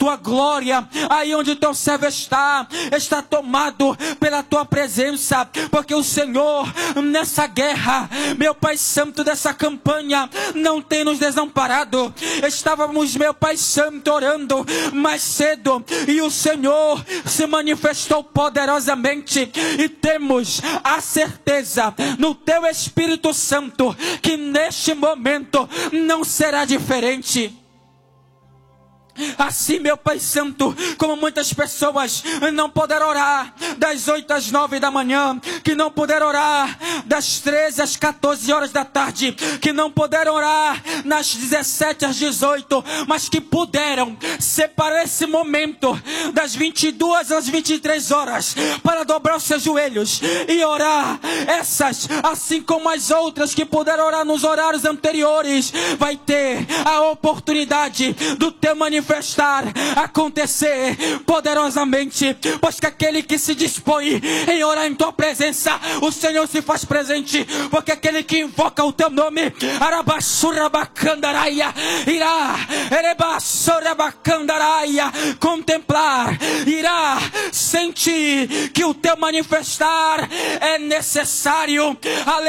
tua glória. Aí onde teu servo está tomado pela tua presença, porque o Senhor, nessa guerra, meu Pai Santo, dessa campanha, não tem nos desamparado. Estávamos, meu Pai Santo, orando mais cedo, e o Senhor se manifestou poderosamente, e temos a certeza no teu Espírito Santo que neste momento não será diferente. Assim, meu Pai Santo, como muitas pessoas não puderam orar das 8 às 9 da manhã, que não puderam orar das 13 às 14 horas da tarde, que não puderam orar nas 17 às 18, mas que puderam separar esse momento das 22 às 23 horas para dobrar os seus joelhos e orar. Essas, assim como as outras que puderam orar nos horários anteriores, vai ter a oportunidade do teu manifestar acontecer poderosamente, pois que aquele que se dispõe em orar em tua presença, o Senhor se faz presente, porque aquele que invoca o teu nome, Arabassurabacandaраia, irá Erebassurabacandaраia contemplar, irá sentir que o teu manifestar é necessário. Aleluia.